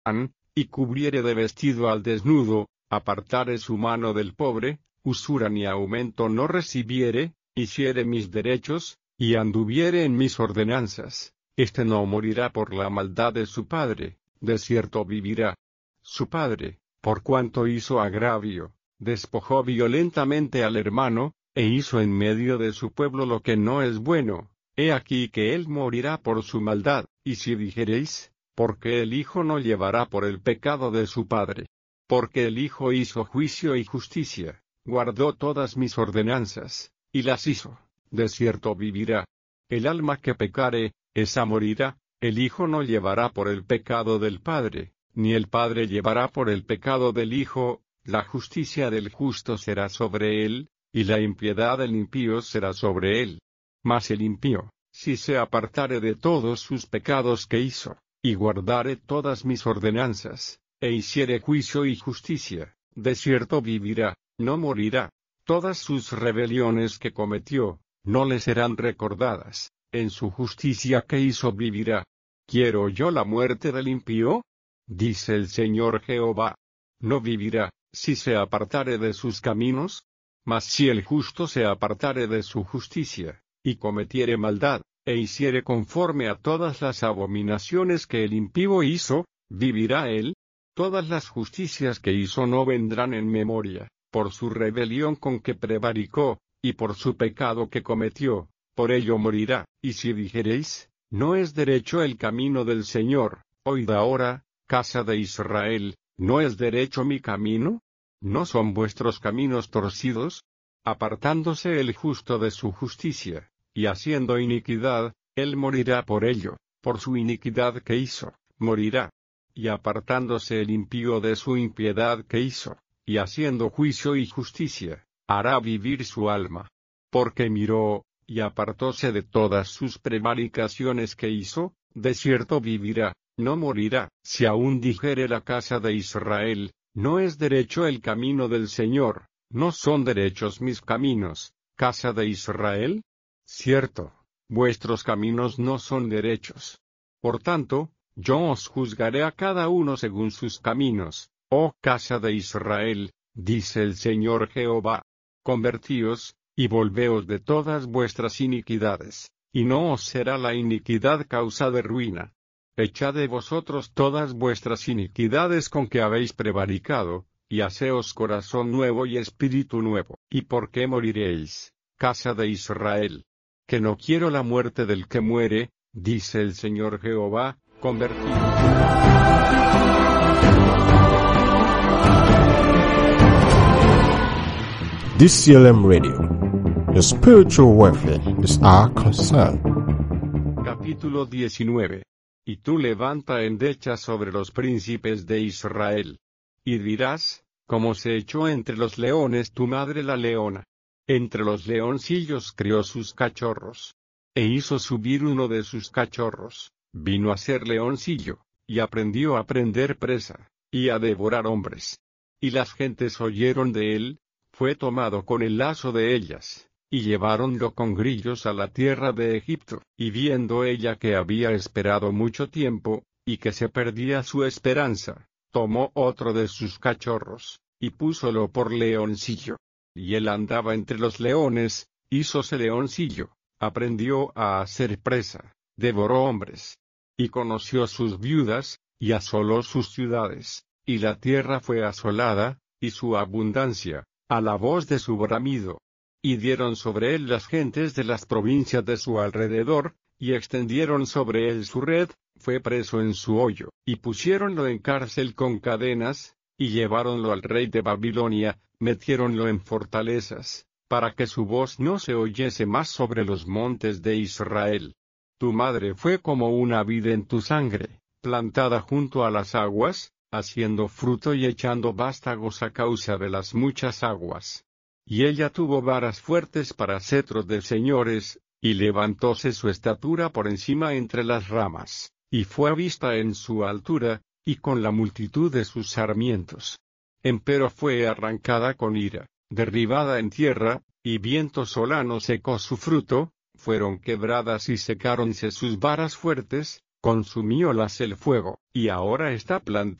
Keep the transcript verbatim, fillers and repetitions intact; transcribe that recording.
y cubriere de vestido al desnudo, apartare su mano del pobre, usura ni aumento no recibiere, hiciere mis derechos, y anduviere en mis ordenanzas, este no morirá por la maldad de su padre, de cierto vivirá. Su padre, por cuanto hizo agravio, despojó violentamente al hermano, e hizo en medio de su pueblo lo que no es bueno, he aquí que él morirá por su maldad, y si dijereis, porque el hijo no llevará por el pecado de su padre. Porque el hijo hizo juicio y justicia, guardó todas mis ordenanzas, y las hizo, de cierto vivirá. El alma que pecare, esa morirá, el hijo no llevará por el pecado del padre, ni el padre llevará por el pecado del hijo, la justicia del justo será sobre él, y la impiedad del impío será sobre él. Mas el impío, si se apartare de todos sus pecados que hizo, y guardare todas mis ordenanzas, e hiciere juicio y justicia, de cierto vivirá, no morirá. Todas sus rebeliones que cometió, no le serán recordadas, en su justicia que hizo vivirá. ¿Quiero yo la muerte del impío? Dice el Señor Jehová. No vivirá, si se apartare de sus caminos. Mas si el justo se apartare de su justicia, y cometiere maldad, e hiciere conforme a todas las abominaciones que el impío hizo, vivirá él. Todas las justicias que hizo no vendrán en memoria, por su rebelión con que prevaricó, y por su pecado que cometió, por ello morirá. Y si dijereis, no es derecho el camino del Señor, oíd ahora, casa de Israel, ¿no es derecho mi camino? ¿No son vuestros caminos torcidos? Apartándose el justo de su justicia, y haciendo iniquidad, él morirá por ello, por su iniquidad que hizo, morirá. Y apartándose el impío de su impiedad que hizo, y haciendo juicio y justicia, hará vivir su alma. Porque miró, y apartóse de todas sus prevaricaciones que hizo, de cierto vivirá, no morirá. Si aún dijere la casa de Israel, no es derecho el camino del Señor, no son derechos mis caminos, casa de Israel. Cierto, vuestros caminos no son derechos. Por tanto, yo os juzgaré a cada uno según sus caminos, oh casa de Israel, dice el Señor Jehová. Convertíos, y volveos de todas vuestras iniquidades, y no os será la iniquidad causa de ruina. Echad de vosotros todas vuestras iniquidades con que habéis prevaricado, y haceos corazón nuevo y espíritu nuevo. ¿Y por qué moriréis, casa de Israel? Que no quiero la muerte del que muere, dice el Señor Jehová. Convertidos. D C L M Radio. Your spiritual welfare is our concern. Capítulo diecinueve. Y tú levanta endecha sobre los príncipes de Israel. Y dirás, como se echó entre los leones tu madre la leona. Entre los leoncillos crió sus cachorros. E hizo subir uno de sus cachorros, vino a ser leoncillo, y aprendió a prender presa, y a devorar hombres. Y las gentes oyeron de él, fue tomado con el lazo de ellas, y lleváronlo con grillos a la tierra de Egipto. Y viendo ella que había esperado mucho tiempo, y que se perdía su esperanza, tomó otro de sus cachorros, y púsolo por leoncillo. Y él andaba entre los leones, hízose leoncillo, aprendió a hacer presa, devoró hombres. Y conoció sus viudas, y asoló sus ciudades, y la tierra fue asolada, y su abundancia, a la voz de su bramido. Y dieron sobre él las gentes de las provincias de su alrededor, y extendieron sobre él su red, fue preso en su hoyo, y pusiéronlo en cárcel con cadenas, y lleváronlo al rey de Babilonia, metiéronlo en fortalezas, para que su voz no se oyese más sobre los montes de Israel. Tu madre fue como una vid en tu sangre, plantada junto a las aguas, haciendo fruto y echando vástagos a causa de las muchas aguas. Y ella tuvo varas fuertes para cetros de señores, y levantóse su estatura por encima entre las ramas, y fue vista en su altura, y con la multitud de sus sarmientos. Empero fue arrancada con ira, derribada en tierra, y viento solano secó su fruto, fueron quebradas y secáronse sus varas fuertes, consumiólas el fuego, y ahora está plantada